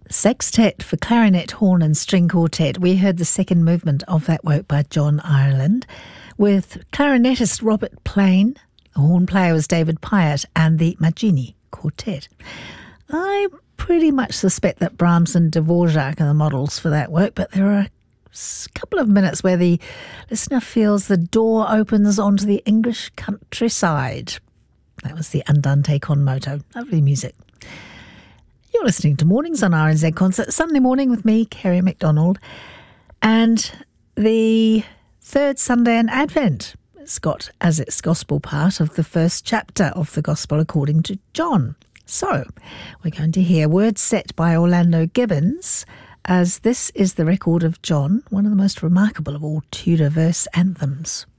Sextet for clarinet, horn and string quartet. We heard the second movement of that work by John Ireland, with clarinetist Robert Plain, the horn player was David Pyatt, and the Maggini Quartet. I pretty much suspect that Brahms and Dvorak are the models for that work, but there are a couple of minutes where the listener feels the door opens onto the English countryside. That was the Andante con moto. Lovely music. You're listening to Mornings on RNZ Concert, Sunday morning with me, Kerry MacDonald, and the third Sunday in Advent. It's got as its gospel part of the first chapter of the Gospel according to John. So, we're going to hear words set by Orlando Gibbons, as this is the record of John, one of the most remarkable of all Tudor verse anthems.